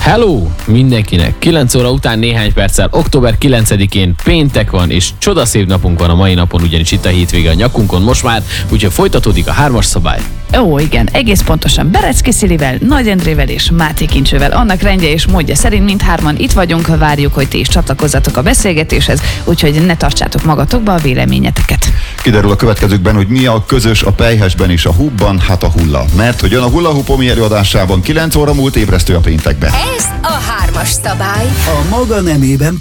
Hello mindenkinek! 9 óra után néhány perccel október 9-én péntek van, és csodaszép napunk van a mai napon, ugyanis itt a hétvége a nyakunkon most már, úgyhogy folytatódik a 3-as szabály. Ó, igen, egész pontosan Berecki Szilivel, Nagy Endrével és Máté Kincsővel. Annak rendje és módja szerint mindhárman itt vagyunk, várjuk, hogy ti is csatlakozzatok a beszélgetéshez, úgyhogy ne tartsátok magatokba a véleményeteket. Kiderül a következőkben, hogy mi a közös a pelyhesben és a húbban, hát a hulla. Mert hogy jön a Hulla Hoop Omi előadásában 9 óra múlt ébresztő a péntekbe. Ez a 3-as szabály. A maga nemében